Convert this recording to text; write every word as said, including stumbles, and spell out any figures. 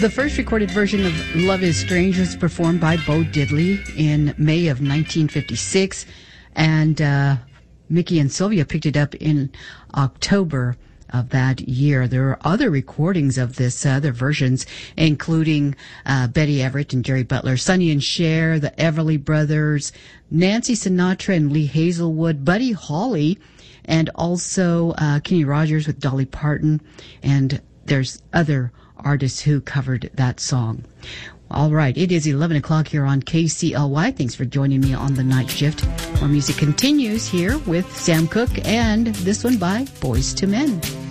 The first recorded version of Love is Strange was performed by Bo Diddley in May of nineteen fifty-six, and uh, Mickey and Sylvia picked it up in October of that year. There are other recordings of this, uh, other versions, including uh, Betty Everett and Jerry Butler, Sonny and Cher, the Everly Brothers, Nancy Sinatra and Lee Hazelwood, Buddy Holly, and also uh, Kenny Rogers with Dolly Parton, and there's other artists who covered that song. All right, it is eleven o'clock here on K C L Y. Thanks for joining me on the night shift. More music continues here with Sam Cooke, and this one by Boyz two Men.